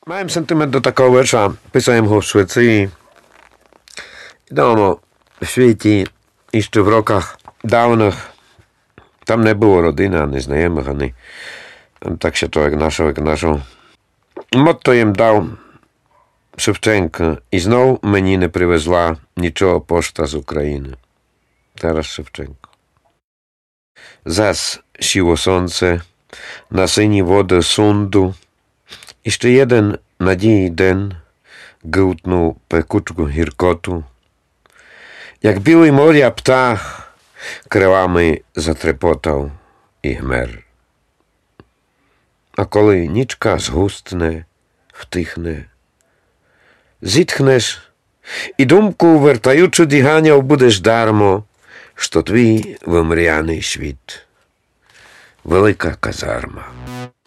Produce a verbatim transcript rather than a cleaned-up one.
Маємо сентимент до такого вірша. Писаємо його в Швеції. Відомо, в світі і ще в роках давних там не було родини, ані знайомих, ані так ще то, як нашого, як нашого. Мотто їм дав Шевченко. І знов мені не привезла нічого пошта з України. Тарас Шевченко. Зас сіло сонце на сині води Сунду. І ще jeden надії день гилтнув пекучку гіркоту. Як білий моря птах крилами затрепотав і гмер. А коли нічка згустне, втихне, зітхнеш і думку, вертаючи дихання, будеш дармо, що твій вимряний світ. Велика казарма.